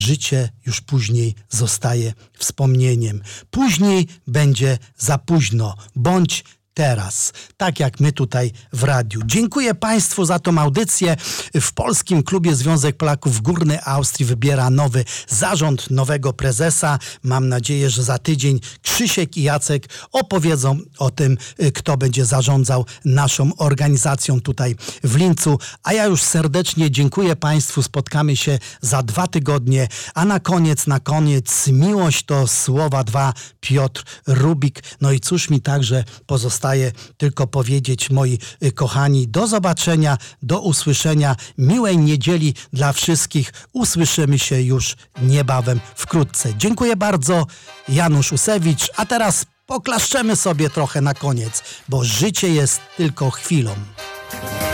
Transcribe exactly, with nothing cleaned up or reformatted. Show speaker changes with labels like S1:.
S1: Życie już później zostaje wspomnieniem. Później będzie za późno. Bądź teraz, tak jak my tutaj w radiu. Dziękuję Państwu za tą audycję. W Polskim Klubie Związek Polaków Górnej Austrii wybiera nowy zarząd, nowego prezesa. Mam nadzieję, że za tydzień Krzysiek i Jacek opowiedzą o tym, kto będzie zarządzał naszą organizacją tutaj w Lincu. A ja już serdecznie dziękuję Państwu. Spotkamy się za dwa tygodnie. A na koniec, na koniec, miłość to słowa dwa, Piotr Rubik. No i cóż mi także pozostaje tylko powiedzieć, moi kochani, do zobaczenia, do usłyszenia. Miłej niedzieli dla wszystkich. Usłyszymy się już niebawem, wkrótce. Dziękuję bardzo. Janusz Usewicz. A teraz poklaszczemy sobie trochę na koniec, bo życie jest tylko chwilą.